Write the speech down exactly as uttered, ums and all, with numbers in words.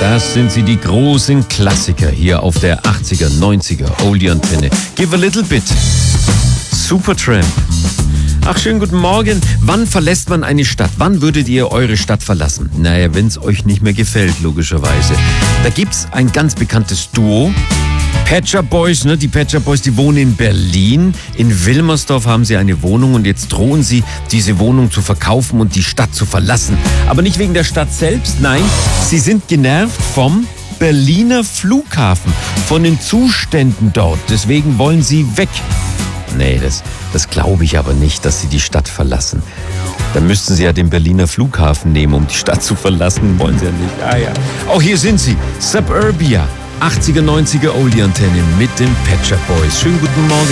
Das sind sie, die großen Klassiker hier auf der achtziger, neunziger Oldie-Antenne. Give a little bit. Supertramp. Ach, schönen guten Morgen. Wann verlässt man eine Stadt? Wann würdet ihr eure Stadt verlassen? Naja, wenn es euch nicht mehr gefällt, logischerweise. Da gibt's ein ganz bekanntes Duo. Pet Shop Boys, ne? Die Pet Shop Boys, die wohnen in Berlin. In Wilmersdorf haben sie eine Wohnung und jetzt drohen sie, diese Wohnung zu verkaufen und die Stadt zu verlassen. Aber nicht wegen der Stadt selbst, nein, sie sind genervt vom Berliner Flughafen, von den Zuständen dort. Deswegen wollen sie weg. Nee, das, das glaube ich aber nicht, dass sie die Stadt verlassen. Dann müssten sie ja den Berliner Flughafen nehmen, um die Stadt zu verlassen. Wollen sie ja nicht. Ah ja. Auch hier sind sie, Suburbia. achtziger, neunziger Oldie-Antenne mit den Pet Shop Boys. Schönen guten Morgen.